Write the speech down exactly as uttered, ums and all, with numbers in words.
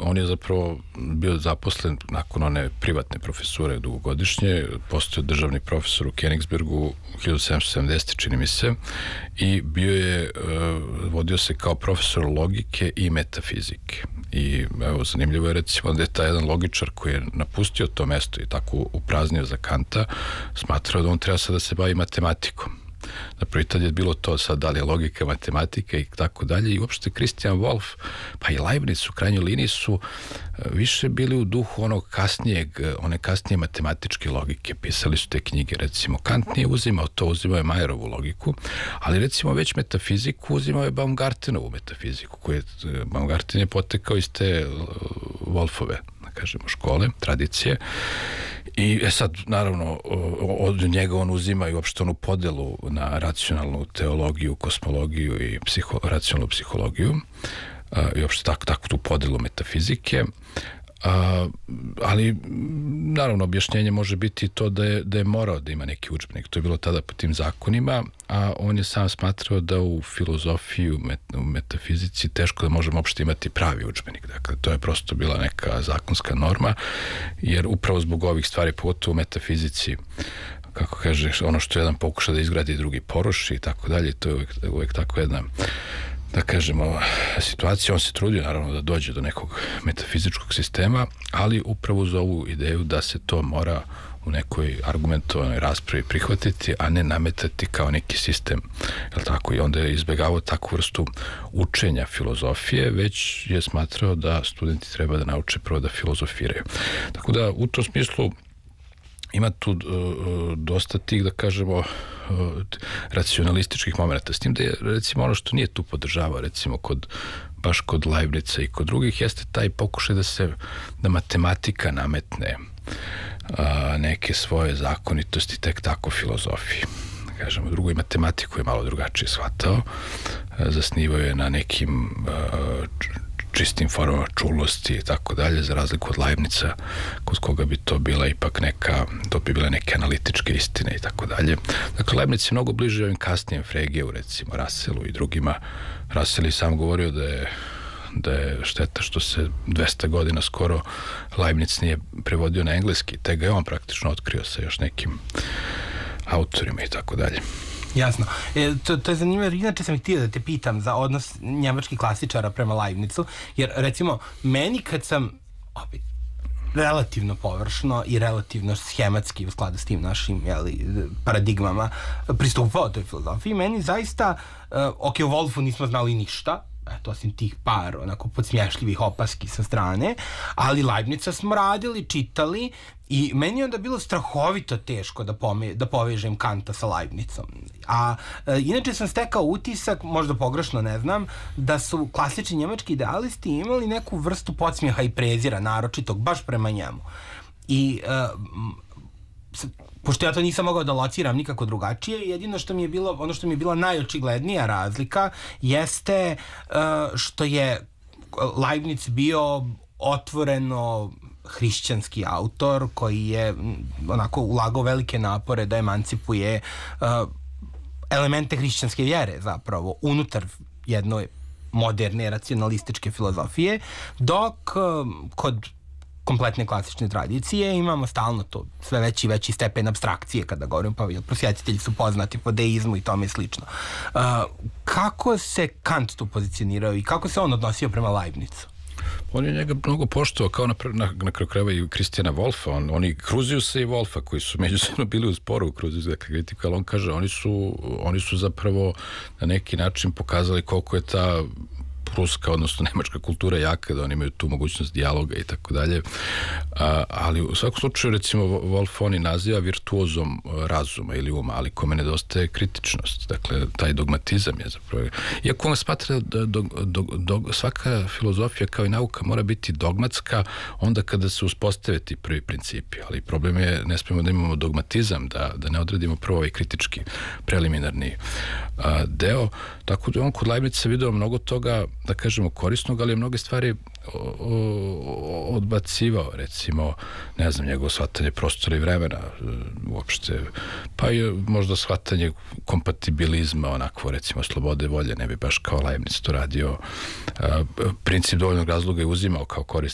on je zapravo bio zaposlen nakon one privatne profesure dugogodišnje, postao državni profesor u Königsbergu hiljadu sedamsto sedamdesete. čini mi se, i bio je, vodio se kao profesor logike i metafizike. I evo, zanimljivo je recimo da je taj jedan logičar koji je napustio to mesto i tako upraznio za Kanta, smatrao da on treba sad da se bavi matematikom. Na prvi tad je bilo to sad da li je logika, matematika i tako dalje, i uopšte Christian Wolff pa i Leibniz u krajnjoj liniji su više bili u duhu onog kasnijeg, one kasnije matematičke logike, pisali su te knjige. Recimo Kant nije uzimao to, uzimao je Mayerovu logiku, ali recimo već metafiziku uzimao je Baumgartenovu metafiziku, koju je, Baumgarten je potekao iz te Wolffove, da kažemo, škole, tradicije. I e sad, naravno, od njega on uzima i uopšte onu podelu na racionalnu teologiju, kosmologiju i psiho, racionalnu psihologiju, a, i uopšte tako, tako tu podelu metafizike. A, ali, naravno, objašnjenje može biti to da je, da je morao da ima neki udžbenik. To je bilo tada po tim zakonima, a on je sam smatrao da u filozofiji, u, met, u metafizici teško da možemo uopšte imati pravi udžbenik. Dakle, to je prosto bila neka zakonska norma, jer upravo zbog ovih stvari, pogotovo u metafizici, kako kažeš, ono što jedan pokuša da izgradi, drugi poruši i tako dalje, to je uvek, uvek tako jedna, da kažemo, situacija. On se trudio naravno da dođe do nekog metafizičkog sistema, ali upravo uz ovu ideju da se to mora u nekoj argumentovanoj raspravi prihvatiti, a ne nametati kao neki sistem, jel tako? I onda je izbegavao takvu vrstu učenja filozofije, već je smatrao da studenti treba da nauče prvo da filozofiraju. Tako da u tom smislu ima tu uh, dosta tih, da kažemo, uh, racionalističkih momenta. S tim da je, recimo, ono što nije tu podržavao, recimo, kod, baš kod Leibnica i kod drugih, jeste taj pokušaj da se, da matematika nametne uh, neke svoje zakonitosti tek tako filozofiji. Da kažemo, drugo, i matematiku je malo drugačije shvatao. Uh, zasnivao je na nekim uh, čistim formama čulosti i tako dalje, za razliku od Leibnica, kod koga bi to bila ipak neka, to bi bile neke analitičke istine i tako dalje. Dakle, Leibniz je mnogo bliže ovim kasnijem Fregeu, recimo Russellu i drugima. Russell je sam govorio da je da je šteta što se dvesta godina skoro Leibniz nije prevodio na engleski, te ga je on praktično otkrio sa još nekim autorima i tako dalje. Jasno. E, to, to je zanimljivo, inače sam htio da te pitam za odnos njemačkih klasičara prema Leibnicu, jer recimo meni kad sam opet relativno površno i relativno schematski u skladu s tim našim, jeli, paradigmama pristupao toj filozofiji, meni zaista, uh, ok, o Wolffu nismo znali ništa, eto, osim tih par onako podsmješljivih opaski sa strane, ali Leibnica smo radili, čitali, i meni je onda bilo strahovito teško da, pome, da povežem Kanta sa Leibnicom. A e, inače sam stekao utisak, možda pogrešno, ne znam, da su klasični njemački idealisti imali neku vrstu podsmjeha i prezira, naročitog, baš prema njemu. I e, pošto ja to nisam mogao da lociram nikako drugačije, jedino što mi je bilo, ono što mi je bila najočiglednija razlika jeste uh, što je Leibniz bio otvoreno hrišćanski autor koji je onako ulagao velike napore da emancipuje uh, elemente hrišćanske vjere zapravo unutar jednoj moderne racionalističke filozofije, dok uh, kod kompletne klasične tradicije imamo stalno to sve veći i veći stepen apstrakcije kada govorim, pa prosvjetitelji su poznati po deizmu i tome slično. Uh, kako se Kant tu pozicionirao i kako se on odnosio prema Leibnicu? On je njega mnogo poštovao, kao na, na, na kraju krajeva i Christiana Wolffa. On, oni Crusiusa i Wolffa, koji su međusobno bili u sporu u Crusiusa, dakle, kritika, ali on kaže, oni su, oni su zapravo na neki način pokazali koliko je ta pruska, odnosno nemačka kultura jaka, da oni imaju tu mogućnost dijaloga i tako dalje. Ali u svakom slučaju, recimo, Wolff oni naziva virtuozom razuma ili uma, ali kome nedostaje kritičnost. Dakle, taj dogmatizam je zapravo. Iako on smatra da do, do, do, svaka filozofija kao i nauka mora biti dogmatska onda kada se uspostave ti prvi principi, ali problem je, ne smijemo da imamo dogmatizam, da, da ne odredimo prvo ovaj kritički preliminarni a, deo. Tako da on kod Leibnica video mnogo toga, da kažemo, korisnog, ali je mnoge stvari o, o, odbacivao, recimo, ne znam, njegovo shvatanje prostora i vremena uopšte, pa je možda shvatanje kompatibilizma, onakvo, recimo, slobode volje, ne bi baš kao Leibniz to radio. A, princip dovoljnog razloga je uzimao kao korist